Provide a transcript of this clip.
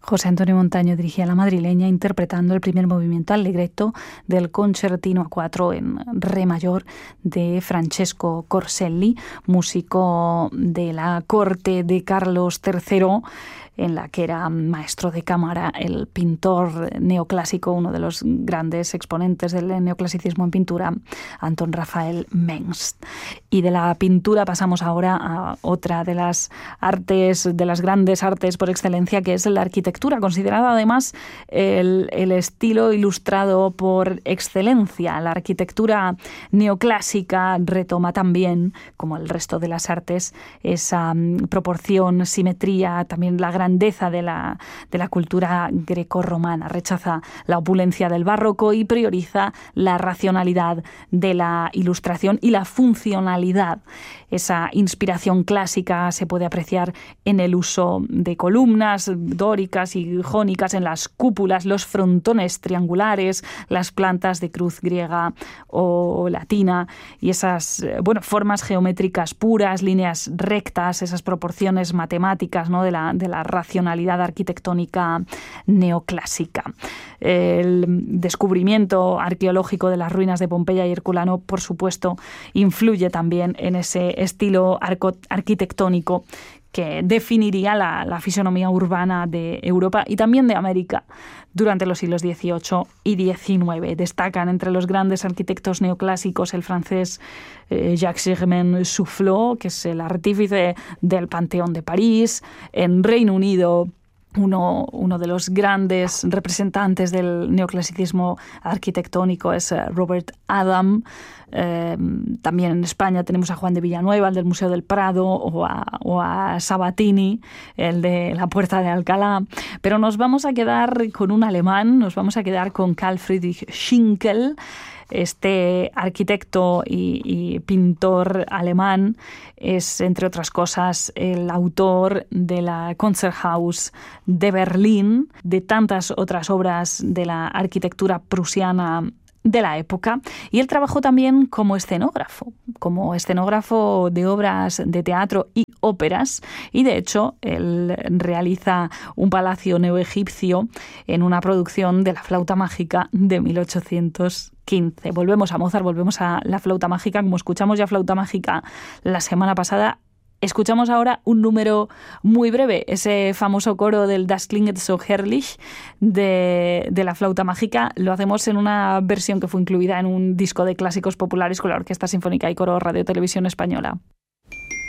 José Antonio Montaño dirigía La Madrileña interpretando el primer movimiento allegretto del Concertino a 4 en re mayor de Francesco Corselli, músico de la corte de Carlos III, en la que era maestro de cámara el pintor neoclásico, uno de los grandes exponentes del neoclasicismo en pintura, Anton Raphael Mengs. Y de la pintura pasamos ahora a otra de las artes, de las grandes artes por excelencia, que es la arquitectura, considerada además el estilo ilustrado por excelencia. La arquitectura neoclásica retoma también, como el resto de las artes, esa proporción, simetría, también la grandeza de la cultura grecorromana. Rechaza la opulencia del barroco y prioriza la racionalidad de la ilustración y la funcionalidad. Esa inspiración clásica se puede apreciar en el uso de columnas dóricas y jónicas en las cúpulas, los frontones triangulares, las plantas de cruz griega o latina y esas formas geométricas puras, líneas rectas, esas proporciones matemáticas, ¿no?, de la racionalidad arquitectónica neoclásica. El descubrimiento arqueológico de las ruinas de Pompeya y Herculano, por supuesto, influye también en ese estilo arquitectónico que definiría la fisonomía urbana de Europa y también de América durante los siglos XVIII y XIX. Destacan entre los grandes arquitectos neoclásicos el francés Jacques-Germain Soufflot, que es el artífice del Panteón de París. En Reino Unido, uno de los grandes representantes del neoclasicismo arquitectónico es Robert Adam. También en España tenemos a Juan de Villanueva, el del Museo del Prado, o a Sabatini, el de la Puerta de Alcalá. Pero nos vamos a quedar con un alemán, nos vamos a quedar con Karl Friedrich Schinkel. Este arquitecto y pintor alemán es, entre otras cosas, el autor de la Konzerthaus de Berlín, de tantas otras obras de la arquitectura prusiana de la época, y él trabajó también como escenógrafo de obras de teatro y óperas, y de hecho él realiza un palacio neoegipcio en una producción de La Flauta Mágica de 1815. Volvemos a Mozart, volvemos a La Flauta Mágica. Como escuchamos ya Flauta Mágica la semana pasada, escuchamos ahora un número muy breve, ese famoso coro del Das klinget so herrlich de La Flauta Mágica. Lo hacemos en una versión que fue incluida en un disco de clásicos populares con la Orquesta Sinfónica y Coro Radio Televisión Española.